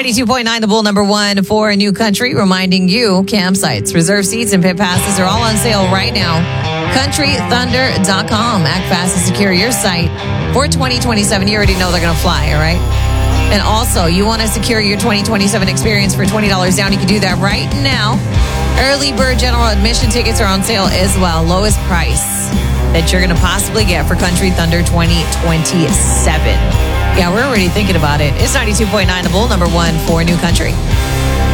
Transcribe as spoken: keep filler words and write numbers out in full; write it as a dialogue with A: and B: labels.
A: ninety-two point nine, the Bull, number one for New Country, reminding you campsites, reserve seats, and pit passes are all on sale right now. country thunder dot com. Act fast and secure your site for twenty twenty-seven. You already know they're going to fly, all right? And also, you want to secure your twenty twenty-seven experience for twenty dollars down. You can do that right now. Early bird general admission tickets are on sale as well. Lowest price that you're going to possibly get for Country Thunder twenty twenty-seven. Yeah, we're already thinking about it. It's ninety-two point nine, the Bull, number one for New Country.